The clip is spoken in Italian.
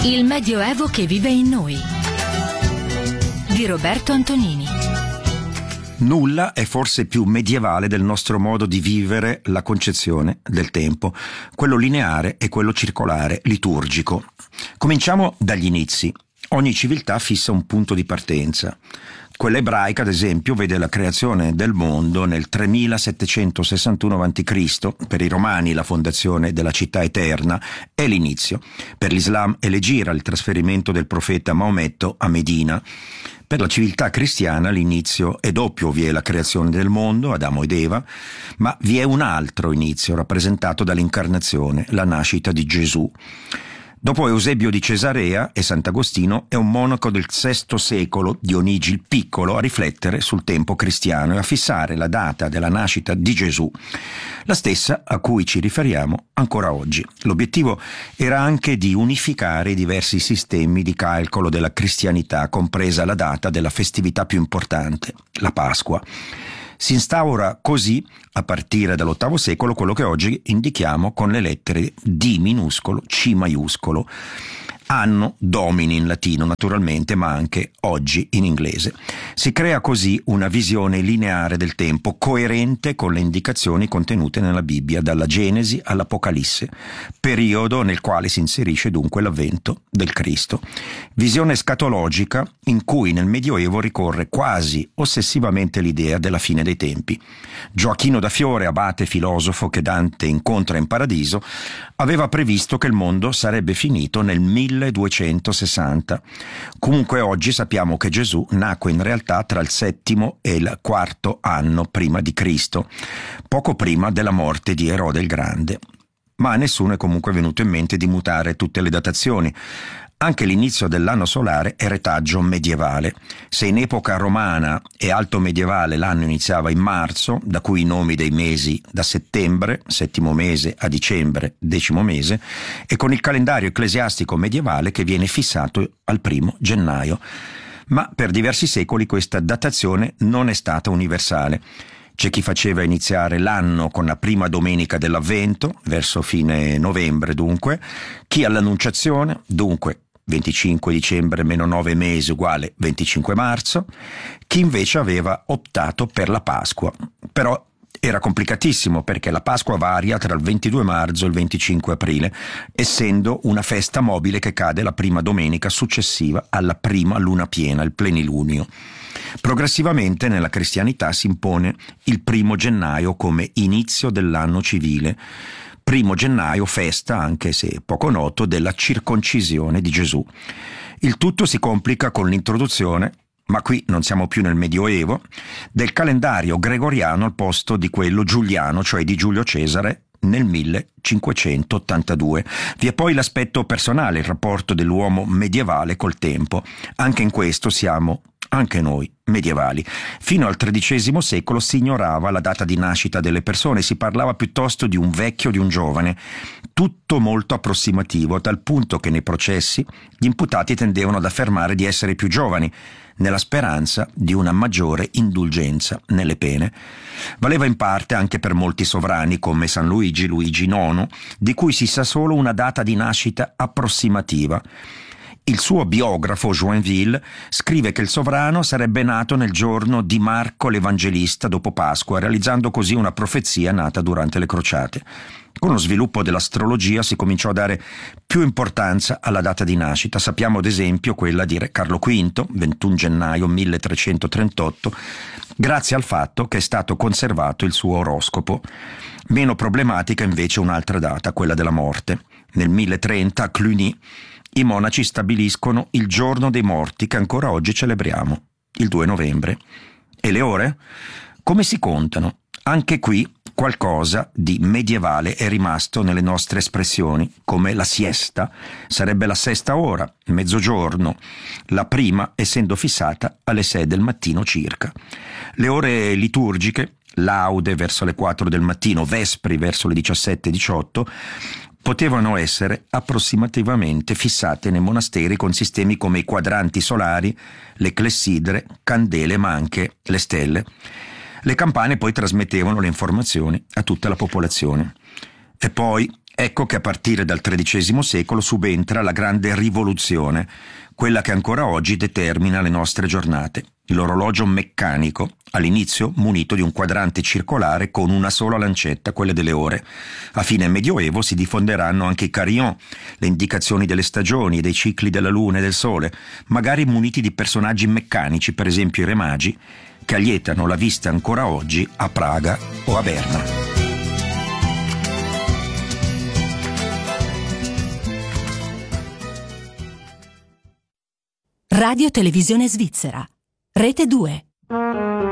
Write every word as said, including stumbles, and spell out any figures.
Il Medioevo che vive in noi di Roberto Antonini. Nulla è forse più medievale del nostro modo di vivere la concezione del tempo, quello lineare e quello circolare, liturgico. Cominciamo dagli inizi. Ogni civiltà fissa un punto di partenza. Quella ebraica, ad esempio, vede la creazione del mondo nel tremilasettecentosessantuno avanti Cristo, per i romani la fondazione della città eterna è l'inizio, per l'Islam è l'Egira, il trasferimento del profeta Maometto a Medina. Per la civiltà cristiana l'inizio è doppio, vi è la creazione del mondo, Adamo ed Eva, ma vi è un altro inizio rappresentato dall'incarnazione, la nascita di Gesù. Dopo Eusebio di Cesarea e Sant'Agostino è un monaco del sesto secolo, Dionigi il Piccolo, a riflettere sul tempo cristiano e a fissare la data della nascita di Gesù, la stessa a cui ci riferiamo ancora oggi. L'obiettivo era anche di unificare i diversi sistemi di calcolo della cristianità, compresa la data della festività più importante, la Pasqua. Si instaura così, a partire dall'ottavo secolo, quello che oggi indichiamo con le lettere D minuscolo, C maiuscolo. Anno Domini in latino naturalmente, ma anche oggi in inglese. Si crea così una visione lineare del tempo, coerente con le indicazioni contenute nella Bibbia, dalla Genesi all'Apocalisse, periodo nel quale si inserisce dunque l'avvento del Cristo. Visione scatologica in cui nel Medioevo ricorre quasi ossessivamente l'idea della fine dei tempi. Gioachino da Fiore, abate filosofo che Dante incontra in paradiso, aveva previsto che il mondo sarebbe finito nel milleduecentosessanta. Comunque oggi sappiamo che Gesù nacque in realtà tra il settimo e il quarto anno prima di Cristo, poco prima della morte di Erode il Grande. Ma a nessuno è comunque venuto in mente di mutare tutte le datazioni. Anche l'inizio dell'anno solare è retaggio medievale. Se in epoca romana e alto medievale l'anno iniziava in marzo, da cui i nomi dei mesi da settembre, settimo mese, a dicembre, decimo mese, e con il calendario ecclesiastico medievale che viene fissato al primo gennaio. Ma per diversi secoli questa datazione non è stata universale. C'è chi faceva iniziare l'anno con la prima domenica dell'Avvento, verso fine novembre dunque, chi all'Annunciazione, dunque venticinque dicembre meno nove mesi uguale venticinque marzo, chi invece aveva optato per la Pasqua. Però era complicatissimo perché la Pasqua varia tra il ventidue marzo e il venticinque aprile, essendo una festa mobile che cade la prima domenica successiva alla prima luna piena, il plenilunio. Progressivamente nella cristianità si impone il primo gennaio come inizio dell'anno civile. Primo gennaio, festa, anche se poco noto, della circoncisione di Gesù. Il tutto si complica con l'introduzione, ma qui non siamo più nel Medioevo, del calendario gregoriano al posto di quello giuliano, cioè di Giulio Cesare, nel millecinquecentottantadue. Vi è poi l'aspetto personale, il rapporto dell'uomo medievale col tempo. Anche in questo siamo anche noi medievali. Fino al tredicesimo secolo si ignorava la data di nascita delle persone, si parlava piuttosto di un vecchio o di un giovane, tutto molto approssimativo, a tal punto che nei processi gli imputati tendevano ad affermare di essere più giovani, nella speranza di una maggiore indulgenza nelle pene. Valeva in parte anche per molti sovrani come San Luigi, Luigi nono, di cui si sa solo una data di nascita approssimativa. Il suo biografo Joinville scrive che il sovrano sarebbe nato nel giorno di Marco l'Evangelista dopo Pasqua, realizzando così una profezia nata durante le crociate. Con lo sviluppo dell'astrologia si cominciò a dare più importanza alla data di nascita. Sappiamo ad esempio quella di Re Carlo V, ventuno gennaio milletrecentotrentotto, grazie al fatto che è stato conservato il suo oroscopo. Meno problematica invece un'altra data, quella della morte. Nel milletrenta a Cluny i monaci stabiliscono il giorno dei morti che ancora oggi celebriamo, il due novembre. E le ore? Come si contano? Anche qui qualcosa di medievale è rimasto nelle nostre espressioni, come la siesta, sarebbe la sesta ora, mezzogiorno, la prima essendo fissata alle sei del mattino circa. Le ore liturgiche, laude verso le quattro del mattino, vespri verso le diciassette diciotto, potevano essere approssimativamente fissate nei monasteri con sistemi come i quadranti solari, le clessidre, candele ma anche le stelle. Le campane poi trasmettevano le informazioni a tutta la popolazione. E poi Ecco che a partire dal tredicesimo secolo subentra la grande rivoluzione, quella che ancora oggi determina le nostre giornate. L'orologio meccanico, all'inizio munito di un quadrante circolare con una sola lancetta, quella delle ore. A fine Medioevo si diffonderanno anche i carillon, le indicazioni delle stagioni, dei cicli della luna e del sole, magari muniti di personaggi meccanici, per esempio i re magi, che allietano la vista ancora oggi a Praga o a Berna. Radio Televisione Svizzera, Rete due.